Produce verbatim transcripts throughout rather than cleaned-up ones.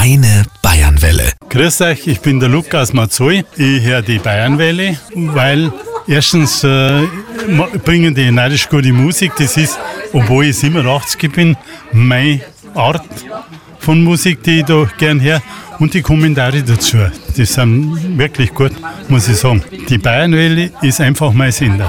Deine Bayernwelle. Grüß euch, ich bin der Lukas Mazzoi. Ich höre die Bayernwelle, weil erstens äh, bringen die neidisch gute Musik. Das ist, obwohl ich siebenundachtzig bin, meine Art von Musik, die ich da gern höre. Und die Kommentare dazu, die sind wirklich gut, muss ich sagen. Die Bayernwelle ist einfach mein Sender.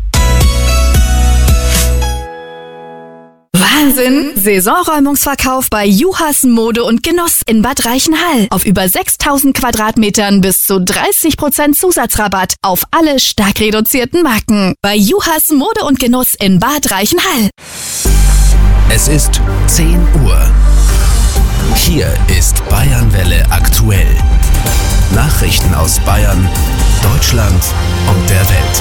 Wahnsinn! Saisonräumungsverkauf bei Juhas Mode und Genuss in Bad Reichenhall. Auf über sechstausend Quadratmetern bis zu dreißig Prozent Zusatzrabatt auf alle stark reduzierten Marken. Bei Juhas Mode und Genuss in Bad Reichenhall. Es ist zehn Uhr. Hier ist Bayernwelle aktuell. Nachrichten aus Bayern, Deutschland und der Welt.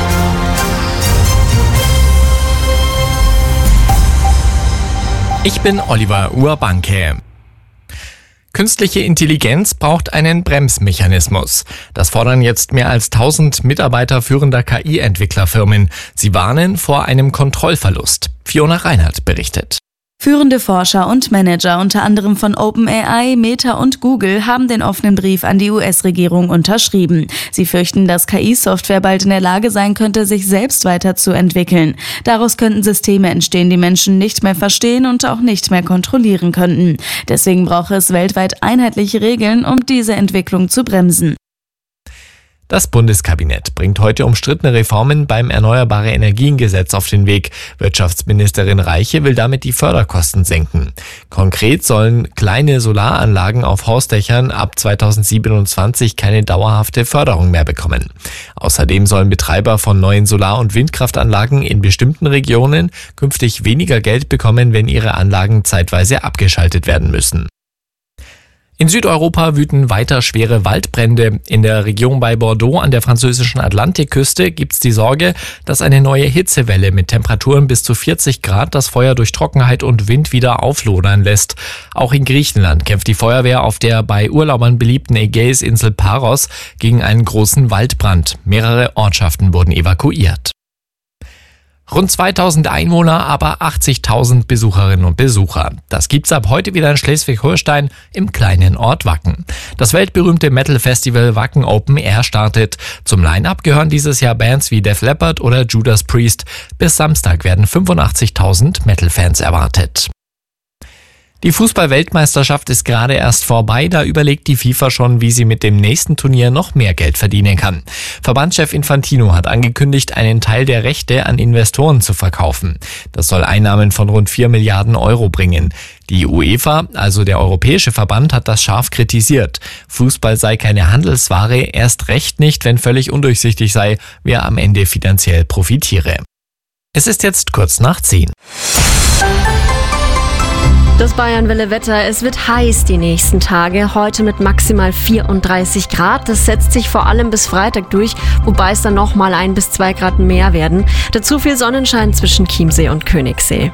Ich bin Oliver Urbanke. Künstliche Intelligenz braucht einen Bremsmechanismus. Das fordern jetzt mehr als tausend Mitarbeiter führender K I-Entwicklerfirmen. Sie warnen vor einem Kontrollverlust. Fiona Reinhardt berichtet. Führende Forscher und Manager unter anderem von OpenAI, Meta und Google haben den offenen Brief an die U S-Regierung unterschrieben. Sie fürchten, dass K I-Software bald in der Lage sein könnte, sich selbst weiterzuentwickeln. Daraus könnten Systeme entstehen, die Menschen nicht mehr verstehen und auch nicht mehr kontrollieren könnten. Deswegen brauche es weltweit einheitliche Regeln, um diese Entwicklung zu bremsen. Das Bundeskabinett bringt heute umstrittene Reformen beim Erneuerbare-Energien-Gesetz auf den Weg. Wirtschaftsministerin Reiche will damit die Förderkosten senken. Konkret sollen kleine Solaranlagen auf Hausdächern ab zweitausendsiebenundzwanzig keine dauerhafte Förderung mehr bekommen. Außerdem sollen Betreiber von neuen Solar- und Windkraftanlagen in bestimmten Regionen künftig weniger Geld bekommen, wenn ihre Anlagen zeitweise abgeschaltet werden müssen. In Südeuropa wüten weiter schwere Waldbrände. In der Region bei Bordeaux an der französischen Atlantikküste gibt's die Sorge, dass eine neue Hitzewelle mit Temperaturen bis zu vierzig Grad das Feuer durch Trockenheit und Wind wieder auflodern lässt. Auch in Griechenland kämpft die Feuerwehr auf der bei Urlaubern beliebten Ägäisinsel Paros gegen einen großen Waldbrand. Mehrere Ortschaften wurden evakuiert. Rund zweitausend Einwohner, aber achtzigtausend Besucherinnen und Besucher. Das gibt's ab heute wieder in Schleswig-Holstein im kleinen Ort Wacken. Das weltberühmte Metal-Festival Wacken Open Air startet. Zum Line-Up gehören dieses Jahr Bands wie Def Leppard oder Judas Priest. Bis Samstag werden fünfundachtzigtausend Metal-Fans erwartet. Die Fußball-Weltmeisterschaft ist gerade erst vorbei, da überlegt die FIFA schon, wie sie mit dem nächsten Turnier noch mehr Geld verdienen kann. Verbandschef Infantino hat angekündigt, einen Teil der Rechte an Investoren zu verkaufen. Das soll Einnahmen von rund vier Milliarden Euro bringen. Die UEFA, also der Europäische Verband, hat das scharf kritisiert. Fußball sei keine Handelsware, erst recht nicht, wenn völlig undurchsichtig sei, wer am Ende finanziell profitiere. Es ist jetzt kurz nach zehn. Das Bayernwelle-Wetter, es wird heiß die nächsten Tage, heute mit maximal vierunddreißig Grad. Das setzt sich vor allem bis Freitag durch, wobei es dann nochmal ein bis zwei Grad mehr werden. Dazu viel Sonnenschein zwischen Chiemsee und Königssee.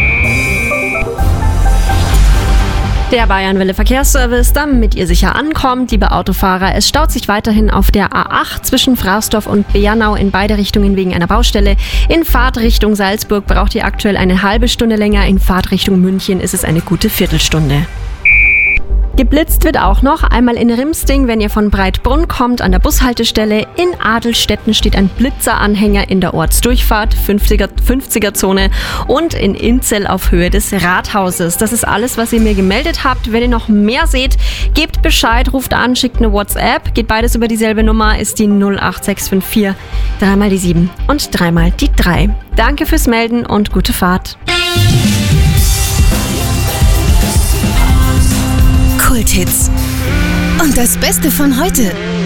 Der Bayernwelle Verkehrsservice, damit ihr sicher ankommt, liebe Autofahrer. Es staut sich weiterhin auf der A acht zwischen Frausdorf und Bernau in beide Richtungen wegen einer Baustelle. In Fahrtrichtung Salzburg braucht ihr aktuell eine halbe Stunde länger. In Fahrtrichtung München ist es eine gute Viertelstunde. Geblitzt wird auch noch, einmal in Rimsting, wenn ihr von Breitbrunn kommt, an der Bushaltestelle. In Adelstetten steht ein Blitzeranhänger in der Ortsdurchfahrt, fünfziger-Zone und in Inzell auf Höhe des Rathauses. Das ist alles, was ihr mir gemeldet habt. Wenn ihr noch mehr seht, gebt Bescheid, ruft an, schickt eine WhatsApp. Geht beides über dieselbe Nummer, ist die null acht sechs fünf vier, dreimal die sieben und dreimal die drei. Danke fürs Melden und gute Fahrt. Kulthits. Und das Beste von heute.